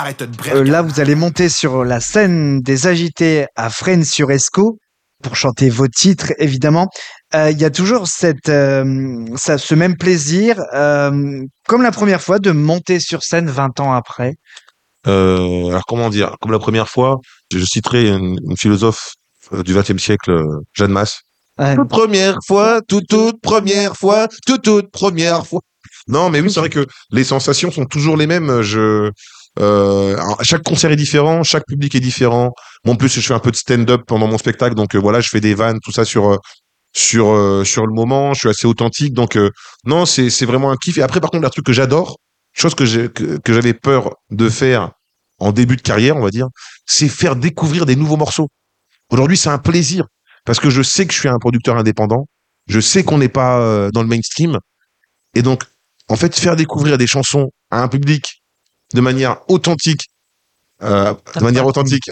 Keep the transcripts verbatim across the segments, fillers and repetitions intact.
Euh, là, vous allez monter sur la scène des Agités à Fresnes-sur-Escaut pour chanter vos titres, évidemment. Il euh, y a toujours cette, euh, ça, ce même plaisir, euh, comme la première fois, de monter sur scène vingt ans après. Euh, alors comment dire, comme la première fois, je, je citerai une, une philosophe euh, du vingtième siècle, euh, Jeanne Masse. Ouais. Toute première fois, toute toute première fois, toute toute première fois. Non, mais oui, c'est vrai que les sensations sont toujours les mêmes. Je, euh, alors, chaque concert est différent, chaque public est différent. Moi, en plus, je fais un peu de stand-up pendant mon spectacle, donc euh, voilà, je fais des vannes, tout ça sur euh, sur euh, sur le moment. Je suis assez authentique, donc euh, non, c'est c'est vraiment un kiff. Et après, par contre, un truc que j'adore, chose que j'ai que, que j'avais peur de faire en début de carrière, on va dire, c'est faire découvrir des nouveaux morceaux. Aujourd'hui, c'est un plaisir parce que je sais que je suis un producteur indépendant, je sais qu'on n'est pas euh, dans le mainstream, et donc en fait, faire découvrir des chansons à un public de manière authentique, euh, de manière authentique,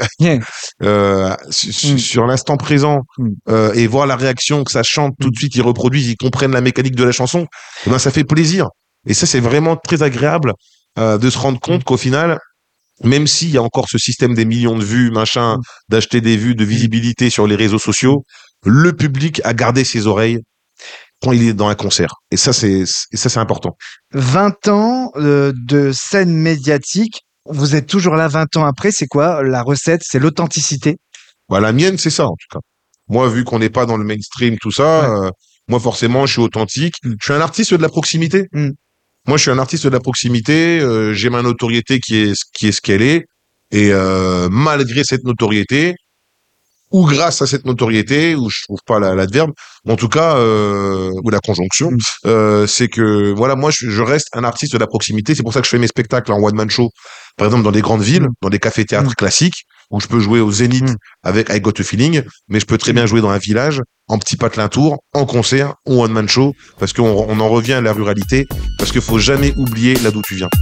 euh, su- Mm. sur l'instant présent, Mm. euh, et voir la réaction, que ça chante tout de suite, ils reproduisent, ils comprennent la mécanique de la chanson, eh ben ça fait plaisir. Et ça, c'est vraiment très agréable euh, de se rendre compte qu'au final, même s'il y a encore ce système des millions de vues, machin, d'acheter des vues, de visibilité sur les réseaux sociaux, le public a gardé ses oreilles quand il est dans un concert. Et ça, c'est, et ça, c'est important. vingt ans euh, de scène médiatique. Vous êtes toujours là vingt ans après. C'est quoi la recette? C'est l'authenticité. Bah, la mienne, c'est ça, en tout cas. Moi, vu qu'on n'est pas dans le mainstream, tout ça, Ouais. euh, moi, forcément, je suis authentique. Mm. Je suis un artiste de la proximité. Mm. Moi, je suis un artiste de la proximité. Euh, j'ai ma notoriété qui est, qui est ce qu'elle est. Et euh, malgré cette notoriété, ou grâce à cette notoriété, ou je trouve pas la- l'adverbe, mais en tout cas, euh, ou la conjonction, Mm. euh, c'est que voilà, moi, je, je reste un artiste de la proximité. C'est pour ça que je fais mes spectacles en one man show, par exemple dans des grandes villes, Mm. dans des cafés-théâtres Mm. classiques, où je peux jouer au Zénith Mm. avec I Got a Feeling, mais je peux très bien jouer dans un village, en petit patelin tour, en concert ou one man show, parce qu'on on en revient à la ruralité, parce qu'il faut jamais oublier là d'où tu viens.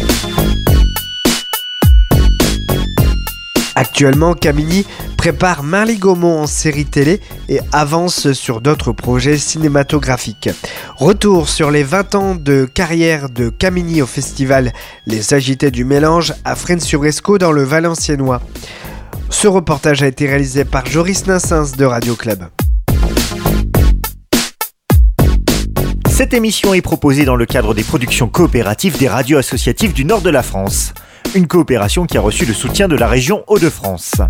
Actuellement, Camini prépare Marly Gaumont en série télé et avance sur d'autres projets cinématographiques. Retour sur les vingt ans de carrière de Camini au festival Les Agités du Mélange à Fresnes-sur-Escaut dans le Valenciennois. Ce reportage a été réalisé par Joris Nassens de Radio Club. Cette émission est proposée dans le cadre des productions coopératives des radios associatives du nord de la France. Une coopération qui a reçu le soutien de la région Hauts-de-France.